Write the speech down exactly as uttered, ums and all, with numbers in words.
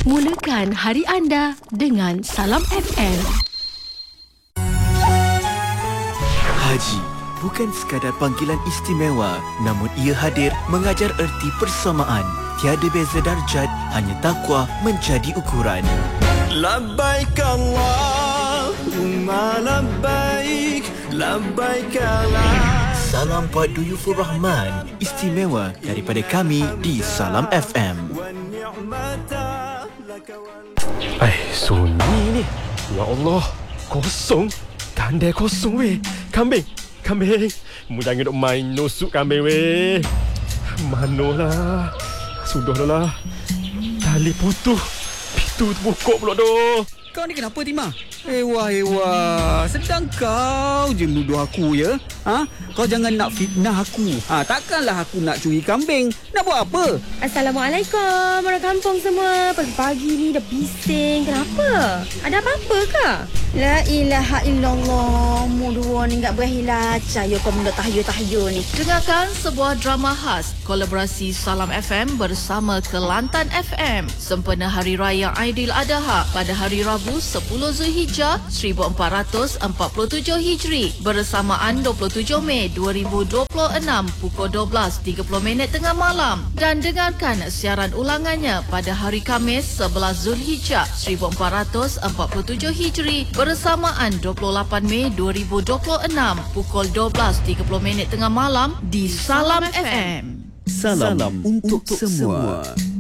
Mulakan hari anda dengan Salam F M. Haji bukan sekadar panggilan istimewa, namun ia hadir mengajar erti persamaan. Tiada beza darjat, hanya takwa menjadi ukuran. Labbaik Allahumma labbaik, labbaik Allah. Salam Pak Duyufur Rahman, istimewa daripada kami di Salam F M. Eh, sunyi ni. Ya Allah, kosong. Kandai kosong weh. Kambing, kambing. Mu jangan duk main nusuk kambing weh. Manolah. Sudahlah. Tali putus. Pintu terbuka pula doh. Kau ni kenapa, Timah? Ewa, ewa. Sedang kau je nuduh aku, ya? Ha? Kau jangan nak fitnah aku. Ha, takkanlah aku nak curi kambing. Nak buat apa? Assalamualaikum orang kampung semua. Pagi-pagi ni dah bising. Kenapa? Ada apa-apa ke? La ilaha illallah. Mu dua ni tak berakhir cahaya kau benda tahayul-tahayul ni. Dengarkan sebuah drama khas kolaborasi Salam F M bersama Kelantan F M sempena Hari Raya Aidiladha pada hari Rabu sepuluh Zulhijjah seribu empat ratus empat puluh tujuh Hijri bersamaan dua puluh tujuh Mei dua ribu dua puluh enam pukul dua belas tiga puluh minit tengah malam, dan dengarkan siaran ulangannya pada hari Khamis sebelas Zulhijjah seribu empat ratus empat puluh tujuh Hijri bersamaan dua puluh lapan Mei dua ribu dua puluh enam pukul dua belas tiga puluh minit tengah malam di Salam F M. Salam, Salam untuk, untuk semua. semua.